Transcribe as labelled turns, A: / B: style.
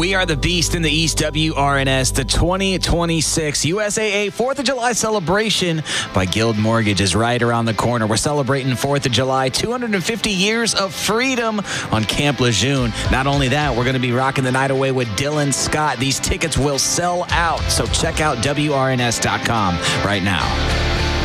A: We Are the Beast in the East, WRNS. The 2026 USAA 4th of July celebration by Guild Mortgage is right around the corner. We're celebrating 4th of July, 250 years of freedom on Camp Lejeune. Not only that, we're going to be rocking the night away with Dylan Scott. These tickets will sell out, so check out WRNS.com right now.